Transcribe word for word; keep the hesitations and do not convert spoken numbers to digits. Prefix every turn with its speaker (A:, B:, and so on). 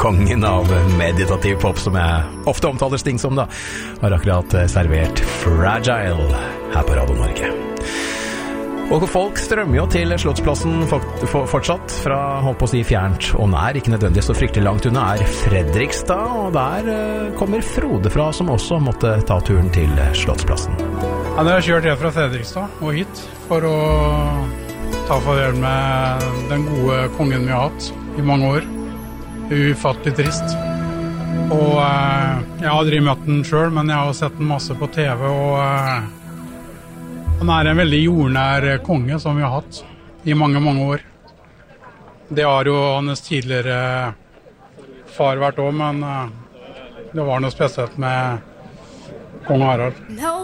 A: kongen av meditativ pop, som jeg ofte omtaler Sting som, da, har akkurat servert Fragile her på Radio Norge. Og folk strømmer jo til Slottsplassen fortsatt, fra, holdt på å si, fjernt og nær, ikke nødvendigvis så fryktelig langt unna, er Fredrikstad, og der kommer Frode fra, som også måtte ta turen til Slottsplassen.
B: Ja, jeg har kjørt helt fra Fredrikstad og hit for å ta farvel med den gode kongen vi har hatt i mange år. Ufattelig trist. Og eh, jeg har aldri møtt den selv, men jeg har sett den masse på T V, og eh, han er en veldig jordnær konge som vi har hatt i mange, mange år. Det har jo hans tidligere far vært også, men eh, det var noe spesielt med kong Harald.